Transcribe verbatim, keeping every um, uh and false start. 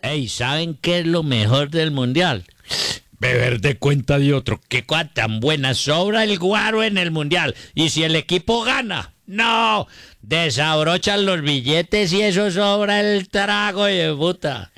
Ey, ¿saben qué es lo mejor del mundial? Beber de cuenta de otro. Qué cosa tan buena. Sobra el guaro en el mundial. Y si el equipo gana, no. Desabrochan los billetes y eso sobra el trago de puta.